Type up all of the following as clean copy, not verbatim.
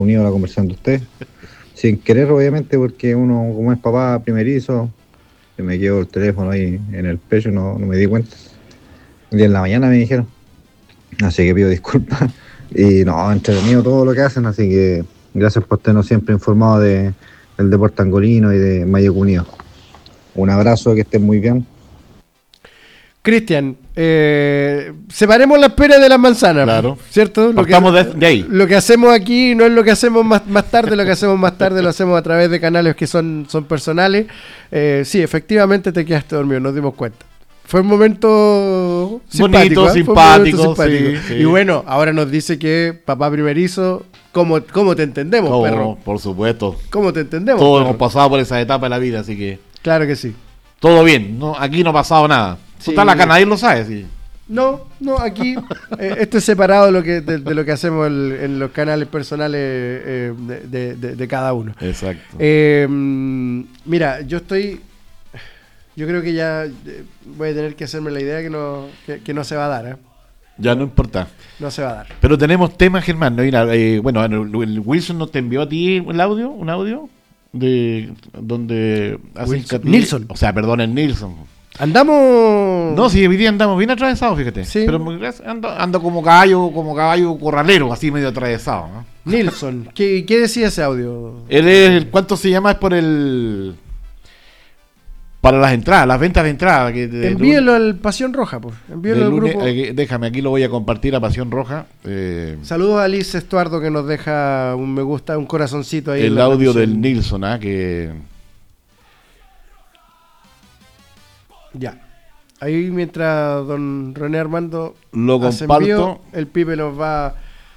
unido a la conversación de usted. Sin querer, obviamente, porque uno, como es papá primerizo, se me quedó el teléfono ahí en el pecho y no me di cuenta. Y en la mañana me dijeron, así que pido disculpas. Y no, entretenido todo lo que hacen, así que gracias por tenernos siempre informados del deporte angolino y de Mayek Unido. Un abrazo, que estén muy bien. Cristian, separemos las peras de las manzanas, claro, ¿cierto? Partamos de ahí. Lo que hacemos aquí no es lo que hacemos más tarde, lo que hacemos más tarde lo hacemos a través de canales que son personales. Sí, efectivamente te quedaste dormido, nos dimos cuenta. Fue un momento bonito, simpático. Sí. Y bueno, ahora nos dice que papá primerizo, ¿cómo te entendemos, perro? Por supuesto. ¿Cómo te entendemos, todos perro? hemos pasado por esa etapa de la vida, así que... Claro que sí. Todo bien, aquí no ha pasado nada. Sí. Total, acá nadie lo sabe, sí. No, aquí esto es separado de lo que hacemos en los canales personales de cada uno. Exacto. Mira, yo creo que ya voy a tener que hacerme la idea que no se va a dar, ¿eh? Ya no importa. No se va a dar. Pero tenemos temas, Germán. ¿No? Bueno, el Wilson nos te envió a ti un audio de donde Nilsson. O sea, perdón, el Nilsson. Andamos. No, sí, hoy día andamos bien atravesados, fíjate. Sí. Pero ando como caballo corralero, así medio atravesado, ¿no? Nilsson, ¿qué decía ese audio? Él es, ¿cuánto se llama? Es para las entradas, las ventas de entrada. Envíelo al Pasión Roja, pues. Envíelo al grupo. Déjame, aquí lo voy a compartir a Pasión Roja. Saludos a Alice Estuardo, que nos deja un me gusta, un corazoncito ahí. El audio del Nilsson, que... Ya. Ahí mientras don René Armando lo comparto, el Pipe nos va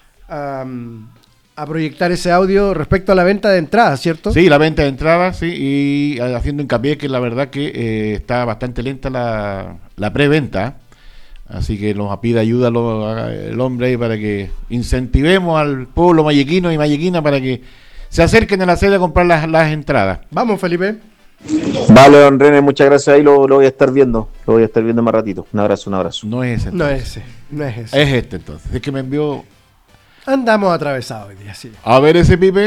a proyectar ese audio respecto a la venta de entradas, ¿cierto? Sí, la venta de entradas, sí, y haciendo hincapié que la verdad que está bastante lenta la preventa, así que nos pide ayuda el hombre ahí para que incentivemos al pueblo mayequino y mayequina para que se acerquen a la sede a comprar las entradas. Vamos, Felipe. Vale, don René, muchas gracias. Ahí lo voy a estar viendo. Lo voy a estar viendo más ratito. Un abrazo. No es ese. No es ese. Es este entonces. Es que me envió. Andamos atravesados hoy día, sí. A ver ese Pipe.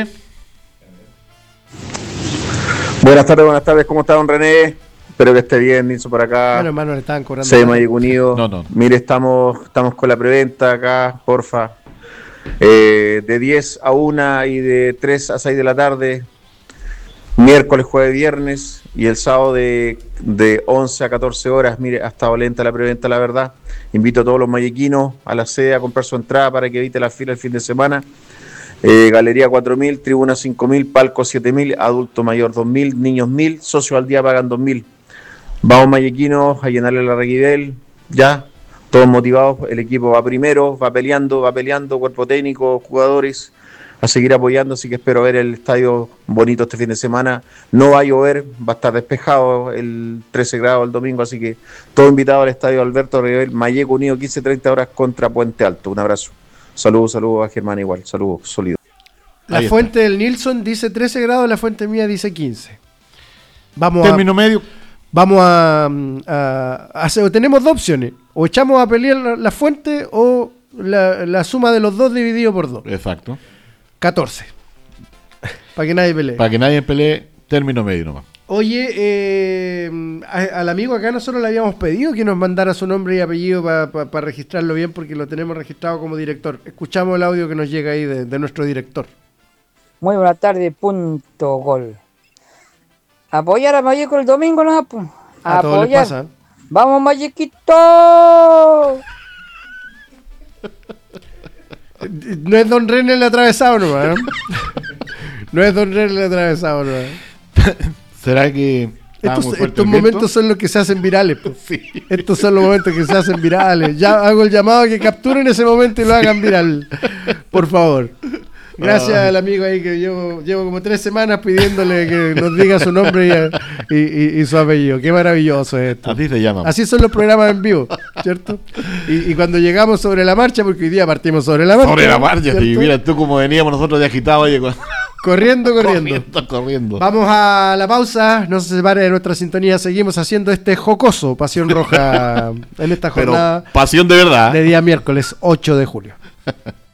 Buenas tardes. ¿Cómo está, don René? Espero que esté bien, Nilsson, por acá. Bueno, hermano, le estaban cobrando. Se Mayek Unido. No. Mire, estamos con la preventa acá, porfa. De 10 a 1 y de 3 a 6 de la tarde. Miércoles, jueves, viernes y el sábado de 11 a 14 horas. Mire, ha estado lenta la preventa, la verdad. Invito a todos los mayequinos a la sede a comprar su entrada para que evite la fila el fin de semana. Galería 4.000, tribuna 5.000, palco 7.000, adulto mayor 2.000, niños 1.000, socios al día pagan 2.000. Vamos, mayequinos, a llenarle la Reguidel, ya, todos motivados. El equipo va primero, va peleando, cuerpo técnico, jugadores, a seguir apoyando, así que espero ver el estadio bonito este fin de semana. No va a llover, va a estar despejado, el 13 grados el domingo, así que todo invitado al estadio Alberto Reguidel, Mayek Unido, 15:30 horas contra Puente Alto. Un abrazo. Saludos a Germán igual, saludos, sólido. La fuente del Nilsson dice 13 grados, la fuente mía dice 15. Término medio. Vamos a hacer, tenemos dos opciones. O echamos a pelear la fuente o la suma de los dos dividido por 2. Exacto. 14. Para que nadie pelee. Para que nadie pelee, término medio nomás. Oye, al amigo acá nosotros le habíamos pedido que nos mandara su nombre y apellido para registrarlo bien, porque lo tenemos registrado como director. Escuchamos el audio que nos llega ahí de nuestro director. Muy buena tarde, punto gol. Apoyar a Mayek el domingo, ¿no? A todos les pasa. ¡Vamos, Mayequito! No es Don René el atravesado nomás, ¿no? No es Don René el atravesado nomás. ¿Será que estos momentos son los que se hacen virales? Pues. Sí. Estos son los momentos que se hacen virales. Ya hago el llamado a que capturen ese momento y lo hagan viral. Por favor. Gracias al amigo ahí que llevo como 3 semanas pidiéndole que nos diga su nombre y su apellido. Qué maravilloso es esto. Así se llama. Así son los programas en vivo, ¿cierto? Y cuando llegamos sobre la marcha, porque hoy día partimos sobre la marcha. Sobre la marcha, sí. Mira tú como veníamos nosotros de agitados. Oye, corriendo. Vamos a la pausa, no se separe de nuestra sintonía, seguimos haciendo este jocoso Pasión Roja en esta jornada. Pero pasión de verdad. De día miércoles 8 de julio.